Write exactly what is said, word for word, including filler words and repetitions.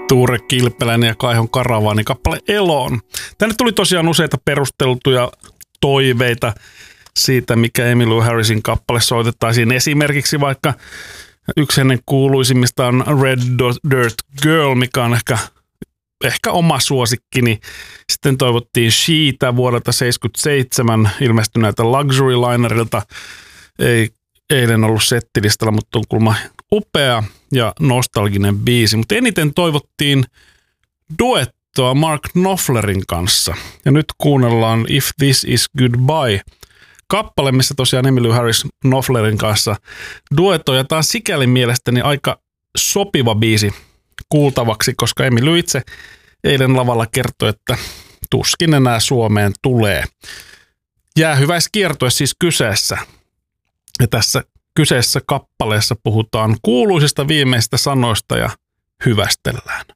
Tuure Kilpeläinen ja Kaihon Karavaani kappale Eloon. Tänne tuli tosiaan useita perusteltuja toiveita siitä, mikä Emmylou Harrisin kappale soitettaisiin. Esimerkiksi vaikka yksi hänen kuuluisimmista on Red Dirt Girl, mikä on ehkä, ehkä oma suosikkini. Sitten toivottiin Sheeta vuodelta seitsemänkymmentäseitsemän ilmestyneeltä Luxury Linerilta. Ei eilen ollut settilistalla, mutta on kuulemma upea ja nostalginen biisi. Mutta eniten toivottiin duettoa Mark Knopflerin kanssa. Ja nyt kuunnellaan If This Is Goodbye kappale, missä tosiaan Emmylou Harris Knopflerin kanssa duettoi. Ja tämä on sikäli mielestäni aika sopiva biisi kuultavaksi, koska Emmylou itse eilen lavalla kertoi, että tuskin enää Suomeen tulee. Jäähyväiskiertue siis kyseessä. Ja tässä kyseessä kappaleessa puhutaan kuuluisista viimeisistä sanoista ja hyvästellään.